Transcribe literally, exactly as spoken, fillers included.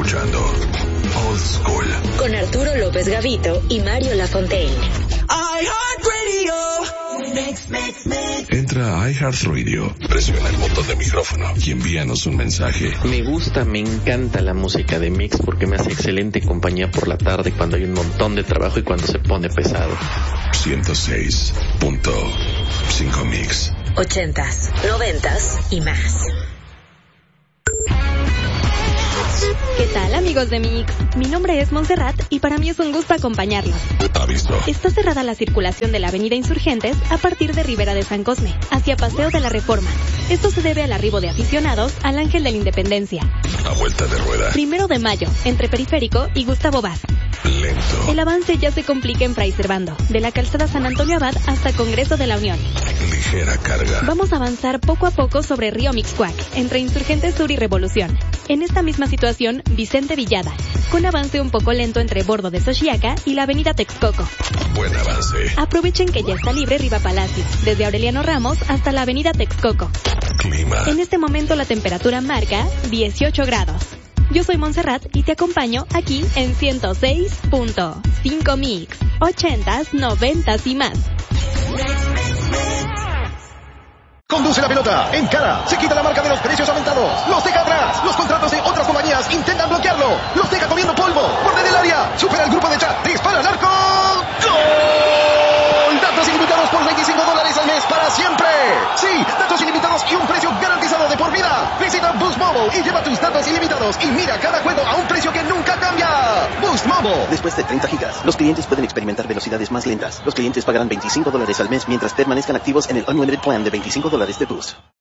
escuchando Old School con Arturo López Gavito y Mario Lafontaine. Mix, mix, mix. Entra a iHeartRadio, presiona el botón de micrófono y envíanos un mensaje. Me gusta, me encanta la música de Mix porque me hace excelente compañía por la tarde cuando hay un montón de trabajo y cuando se pone pesado. ciento seis punto cinco Mix. Ochentas, noventas y más. ¿Qué tal, amigos de Mix? Mi nombre es Montserrat y para mí es un gusto acompañarlos. Aviso. Está cerrada la circulación de la avenida Insurgentes a partir de Ribera de San Cosme, hacia Paseo de la Reforma. Esto se debe al arribo de aficionados al Ángel de la Independencia. A vuelta de rueda. Primero de mayo, entre Periférico y Gustavo Vaz. Lento. El avance ya se complica en Fray Servando, de la calzada San Antonio Abad hasta Congreso de la Unión. Ligera carga. Vamos a avanzar poco a poco sobre Río Mixcoac, entre Insurgentes Sur y Revolución. En esta misma situación, Vicente Villada, con avance un poco lento entre Bordo de Xochiaca y la avenida Texcoco. Buen avance. Aprovechen que ya está libre Riva Palacio, desde Aureliano Ramos hasta la avenida Texcoco. Clima. En este momento la temperatura marca dieciocho grados. Yo soy Montserrat y te acompaño aquí en ciento seis punto cinco Mix, ochentas, noventas y más. Conduce la pelota, encara, se quita la marca de los precios aumentados, los deja atrás, los contratos de otras compañías intentan bloquearlo, los deja comiendo polvo, borde del área, supera el grupo de chat, dispara al arco, ¡gol! Datos ilimitados por veinticinco dólares al mes para siempre. Sí, datos ilimitados y un precio garantizado de por vida. Visita Boost Mobile y lleva tus datos ilimitados y mira cada juego a un precio que nunca cambia. Boost Mobile. Después de treinta gigas, los clientes pueden experimentar velocidades más lentas. Los clientes pagarán veinticinco dólares al mes mientras permanezcan activos en el Unlimited Plan de veinticinco dólares de Boost.